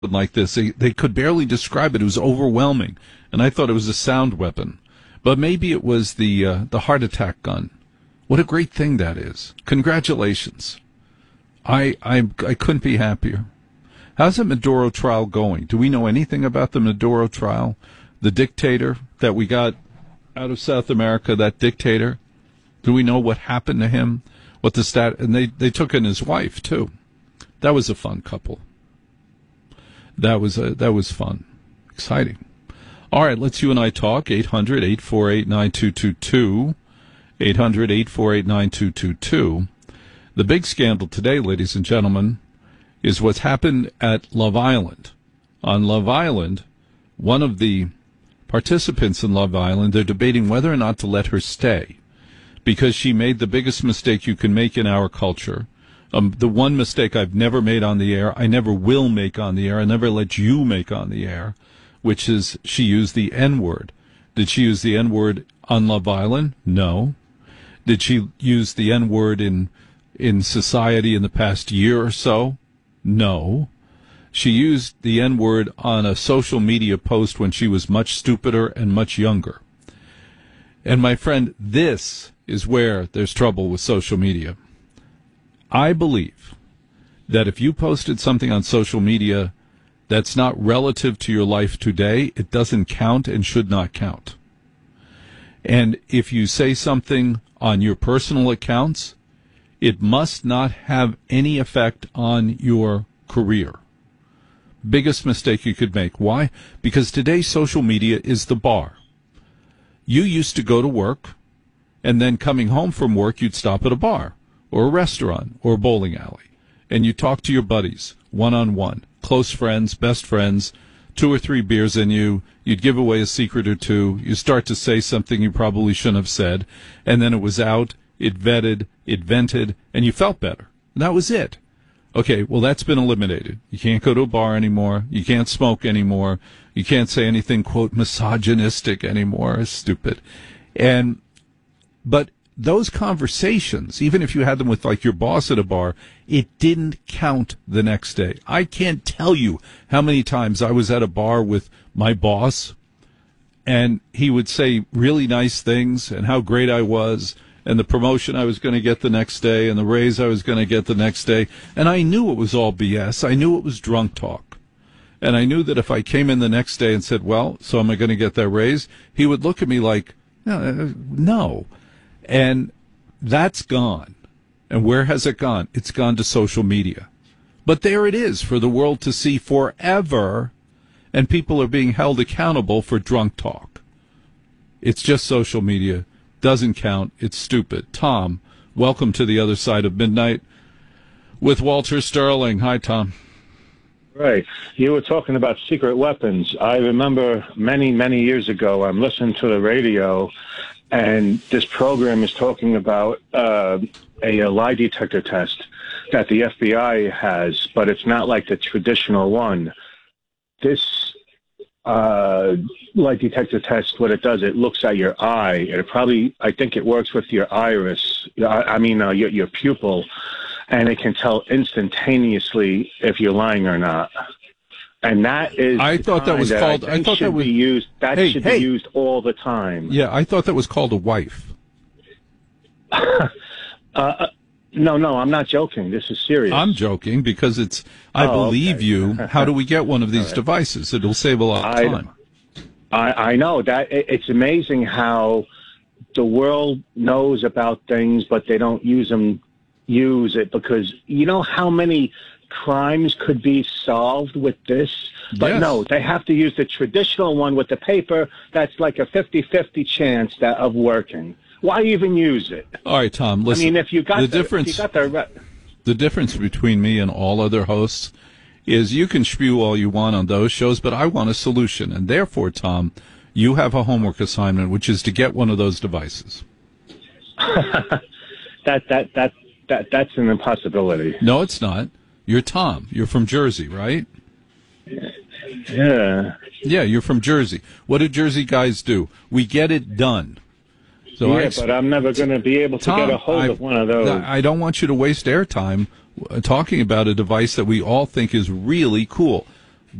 like this. They could barely describe it. It was overwhelming, and I thought it was a sound weapon. But maybe it was the heart attack gun. What a great thing that is. Congratulations. I couldn't be happier. How's the Maduro trial going? Do we know anything about the Maduro trial? The dictator that we got out of South America, that dictator? Do we know what happened to him? What the stat? And they took in his wife too. That was a fun couple. That was fun. Exciting. All right, let's you and I talk. 800-848-9222. 800-848-9222. The big scandal today, ladies and gentlemen, is what's happened at Love Island. On Love Island, one of the participants in Love Island, they're debating whether or not to let her stay because she made the biggest mistake you can make in our culture. The one mistake I've never made on the air, I never will make on the air, I never let you make on the air, which is she used the N-word. Did she use the N-word on Love Island? No. Did she use the N-word in society in the past year or so? No. She used the N-word on a social media post when she was much stupider and much younger. And my friend, this is where there's trouble with social media. I believe that if you posted something on social media that's not relative to your life today, it doesn't count and should not count. And if you say something on your personal accounts, it must not have any effect on your career. Biggest mistake you could make. Why? Because today social media is the bar. You used to go to work, and then coming home from work, you'd stop at a bar or a restaurant or a bowling alley, and you talk to your buddies one-on-one, close friends, best friends, 2 or 3 beers in you, you'd give away a secret or two, you start to say something you probably shouldn't have said, and then it was out, it vetted, it vented, and you felt better. And that was it. Okay, well, that's been eliminated. You can't go to a bar anymore. You can't smoke anymore. You can't say anything, quote, misogynistic anymore. It's stupid. But those conversations, even if you had them with, like, your boss at a bar, it didn't count the next day. I can't tell you how many times I was at a bar with my boss, and he would say really nice things and how great I was, and the promotion I was going to get the next day, and the raise I was going to get the next day. And I knew it was all BS. I knew it was drunk talk. And I knew that if I came in the next day and said, well, so am I going to get that raise? He would look at me like, no. And that's gone. And where has it gone? It's gone to social media. But there it is for the world to see forever, and people are being held accountable for drunk talk. It's just social media. Doesn't count. It's stupid. Tom, welcome to the other side of midnight with Walter Sterling. Hi, Tom. Right. You were talking about secret weapons. I remember many, many years ago, I'm listening to the radio, and this program is talking about a lie detector test that the FBI has, but it's not like the traditional one. This lie detector test, what it does, it looks at your eye. I think it works with your iris, your pupil, and it can tell instantaneously if you're lying or not. And that is, I thought that was called, I thought that was used. That should be used all the time. Yeah, I thought that was called a wife. No, I'm not joking. This is serious. I'm joking because I believe okay. You. How do we get one of these devices? It'll save a lot of time. I know that it's amazing how the world knows about things, but they don't use it because you know how many crimes could be solved with this? But yes. No, they have to use the traditional one with the paper. That's like a 50-50 chance of working. Why even use it? All right, Tom, listen. I mean, if you got the difference between me and all other hosts is you can spew all you want on those shows, but I want a solution. And therefore, Tom, you have a homework assignment, which is to get one of those devices. That's an impossibility. No, it's not. You're Tom. You're from Jersey, right? Yeah. Yeah, you're from Jersey. What do Jersey guys do? We get it done. So but I'm never going to be able to get a hold of one of those. I don't want you to waste airtime talking about a device that we all think is really cool.